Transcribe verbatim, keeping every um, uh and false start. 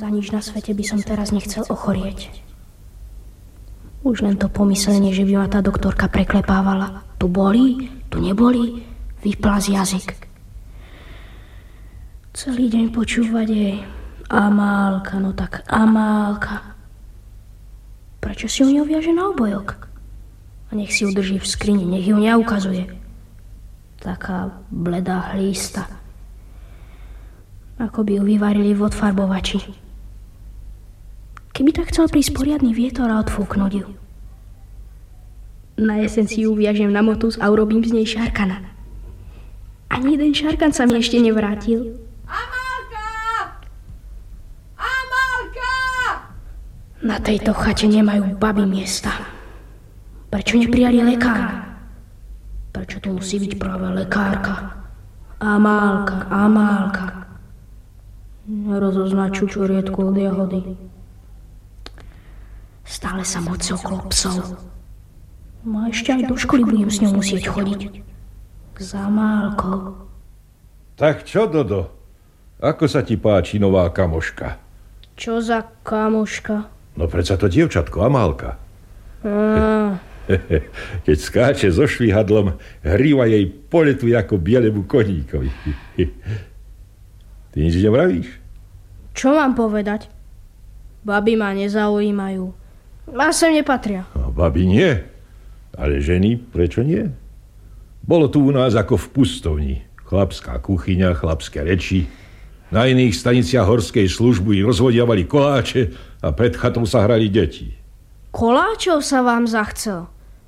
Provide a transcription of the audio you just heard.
Za nič na svete by som teraz nechcel ochorieť. Už len to pomyslenie, že by ma tá doktorka preklepávala. Tu bolí, tu nebolí, vyplá z jazyk. Celý deň počúvať jej Amálka, no tak Amálka. Prečo si ju neuviaže na obojok? A nech si ju drží v skrini, nech ju neukazuje. Taká bledá hlísta. Ako by ju vyvarili v odfarbovači. Keby tak chcel prísť poriadny vietor a odfúknuť ju. Na jeseň si ju uviažem na motus a urobím z nej šarkana. Ani jeden šarkan sa mi ešte nevrátil. Amálka! Amálka! Na tejto chate nemajú baby miesta. Prečo neprijali lekára? Prečo tu musí byť práve lekárka? Amálka, Amálka. Nerozoznať čučoriedku od jahody. Stále sa moc okolo psov. No a ešte aj do školy budem s ňou musieť chodiť. Za Amálkou. Tak čo, Dodo? Ako sa ti páči nová kamoška? Čo za kamoška? No predsa to dievčatko, Amálka. Á. Keď skáče so švihadlom, hrýva jej poletu ako bielemu koníkovi. Ty nič nevravíš? Čo mám povedať? Baby ma nezaujímajú. A sem nepatria. No, baby nie. Ale ženy, prečo nie? Bolo tu u nás ako v pustovni. Chlapská kuchyňa, chlapské reči. Na iných staniciach horskej služby rozvodiavali koláče a pred chatou sa hrali deti. Koláčov sa vám zachcel?